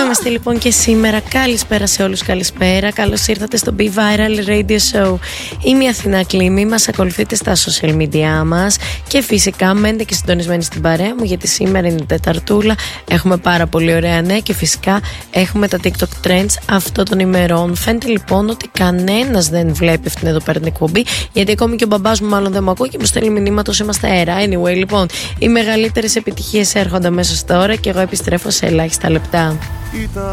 Είμαστε λοιπόν και σήμερα. Καλησπέρα σε όλους, καλησπέρα. Καλώς ήρθατε στο Be Viral Radio Show. Είμαι η Αθηνά Κλίμη. Μας ακολουθείτε στα social media μας. Και φυσικά μένετε και συντονισμένοι στην παρέα μου, γιατί σήμερα είναι η Τεταρτούλα. Έχουμε πάρα πολύ ωραία νέα και φυσικά έχουμε τα TikTok Trends αυτών των ημερών. Φαίνεται λοιπόν ότι κανένας δεν βλέπει αυτήν εδώ πέρα την εκπομπή, γιατί ακόμη και ο μπαμπάς μου μάλλον δεν μου ακούει και μου στέλνει μηνύματα όσο είμαστε αέρα. Anyway, λοιπόν, οι μεγαλύτερες επιτυχίες έρχονται μέσα τώρα και εγώ επιστρέφω σε ελάχιστα λεπτά.